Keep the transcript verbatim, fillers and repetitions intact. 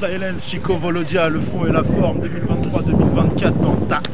Silence, Chico Volodia, le fond et la forme deux mille vingt-trois deux mille vingt-quatre dans ta